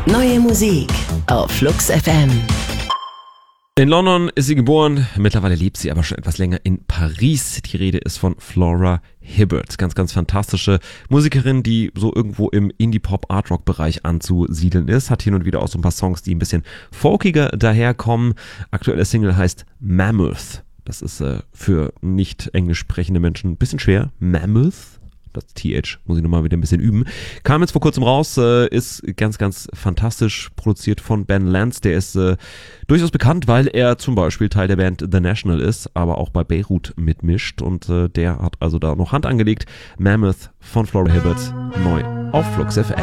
Neue Musik auf Flux FM. In London ist sie geboren, mittlerweile lebt sie aber schon etwas länger in Paris. Die Rede ist von Flora Hibbert. Ganz, ganz fantastische Musikerin, die so irgendwo im Indie-Pop-Art-Rock-Bereich anzusiedeln ist. Hat hin und wieder auch so ein paar Songs, die ein bisschen folkiger daherkommen. Aktuelle Single heißt Mammoth. Das ist für nicht englisch sprechende Menschen ein bisschen schwer. Mammoth. Das TH muss ich nochmal wieder ein bisschen üben. Kam jetzt vor kurzem raus, ist ganz, ganz fantastisch produziert von Ben Lance. Der ist durchaus bekannt, weil er zum Beispiel Teil der Band The National ist, aber auch bei Beirut mitmischt. Und der hat also da noch Hand angelegt. Mammoth von Flora Hibbert, neu auf Flux FM.